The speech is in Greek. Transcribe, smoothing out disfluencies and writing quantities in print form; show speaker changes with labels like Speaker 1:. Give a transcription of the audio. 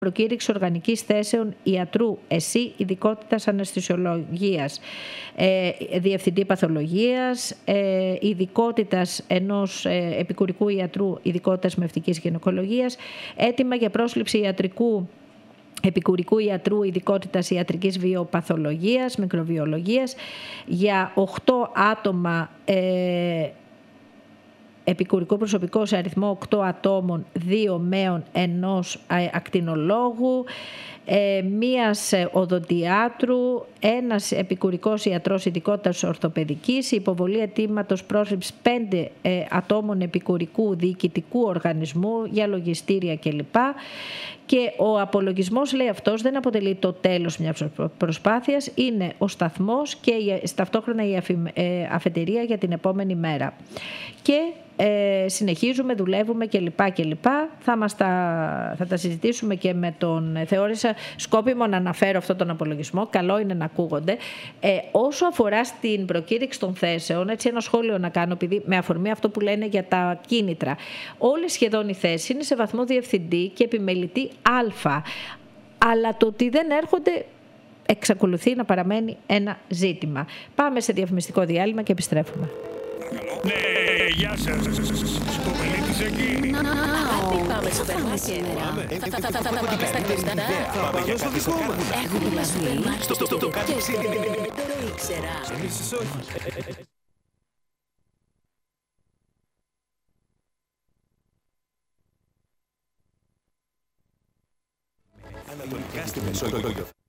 Speaker 1: προκήρυξη οργανικής θέσεων ιατρού ΕΣΥ ειδικότητας αναισθησιολογίας, διευθυντή παθολογίας, ειδικότητας ενός επικουρικού ιατρού ειδικότητας μευτικής γυναικολογίας, αίτημα για πρόσληψη ιατρικού επικουρικού ιατρού ειδικότητας ιατρικής βιοπαθολογίας, μικροβιολογίας, για 8 άτομα επικουρικό προσωπικό σε αριθμό 8 ατόμων, 2 μέων, 1 ακτινολόγου, μίας οδοντιάτρου, 1 επικουρικός ιατρός ειδικότητας ορθοπαιδικής, υποβολή αιτήματος πρόσληψης 5 ατόμων επικουρικού διοικητικού οργανισμού για λογιστήρια κλπ. Και ο απολογισμός, λέει αυτός, δεν αποτελεί το τέλος μιας προσπάθειας, είναι ο σταθμός και ταυτόχρονα η αφετηρία για την επόμενη μέρα. Και συνεχίζουμε, δουλεύουμε κλπ. Θα τα συζητήσουμε και με τον... Θεώρησα σκόπιμο να αναφέρω αυτόν τον απολογισμό, καλό είναι να ακούγονται. Όσο αφορά στην προκήρυξη των θέσεων, έτσι ένα σχόλιο να κάνω, επειδή με αφορμή αυτό που λένε για τα κίνητρα. Όλες σχεδόν οι θέσεις είναι σε βαθμό διευθυντή και επιμελητή Α, αλλά το ότι δεν έρχονται εξακολουθεί να παραμένει ένα ζήτημα. Πάμε σε διαφημιστικό διάλειμμα και επιστρέφουμε.
Speaker 2: Ναι, γεια σας. Κοπελίτης εκεί.
Speaker 3: Τι πάμε σούπερ μάρκετ σήμερα. Θα πάμε στα κρυσταρά.
Speaker 2: Θα πάμε στο δικό μας.
Speaker 3: Έχουμε ένα σούπερ μάρκετ
Speaker 2: Στο κάτι
Speaker 3: και δεν το ήξερα.
Speaker 2: Εμείς όχι. Ανατολικά στη Μεσόγειο.